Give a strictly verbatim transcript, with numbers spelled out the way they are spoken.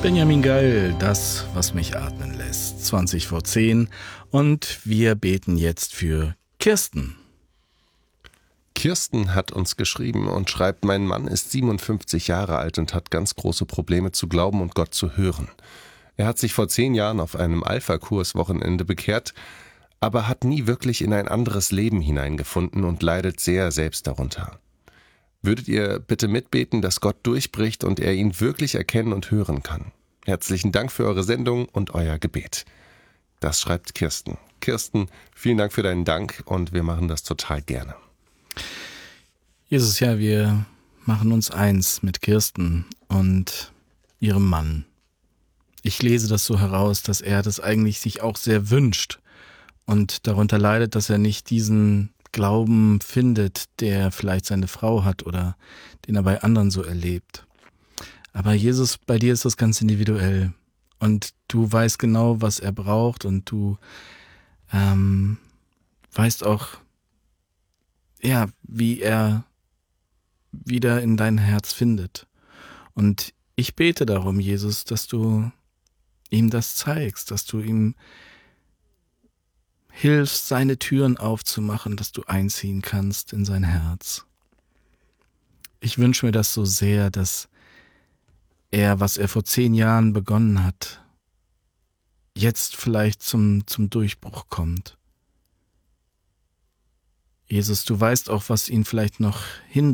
Benjamin Geil, das, was mich atmen lässt. zwanzig vor zehn. Und wir beten jetzt für Kirsten. Kirsten hat uns geschrieben und schreibt, mein Mann ist siebenundfünfzig Jahre alt und hat ganz große Probleme zu glauben und Gott zu hören. Er hat sich vor zehn Jahren auf einem Alpha-Kurs-Wochenende bekehrt, aber hat nie wirklich in ein anderes Leben hineingefunden und leidet sehr selbst darunter. Würdet ihr bitte mitbeten, dass Gott durchbricht und er ihn wirklich erkennen und hören kann? Herzlichen Dank für eure Sendung und euer Gebet. Das schreibt Kirsten. Kirsten, vielen Dank für deinen Dank und wir machen das total gerne. Jesus, ja, wir machen uns eins mit Kirsten und ihrem Mann. Ich lese das so heraus, dass er das eigentlich sich auch sehr wünscht und darunter leidet, dass er nicht diesen Glauben findet, der vielleicht seine Frau hat oder den er bei anderen so erlebt. Aber Jesus, bei dir ist das ganz individuell und du weißt genau, was er braucht und du ähm, weißt auch, ja, wie er wieder in dein Herz findet. Und ich bete darum, Jesus, dass du ihm das zeigst, dass du ihm hilfst, seine Türen aufzumachen, dass du einziehen kannst in sein Herz. Ich wünsche mir das so sehr, dass er, was er vor zehn Jahren begonnen hat, jetzt vielleicht zum, zum Durchbruch kommt. Jesus, du weißt auch, was ihn vielleicht noch hindert,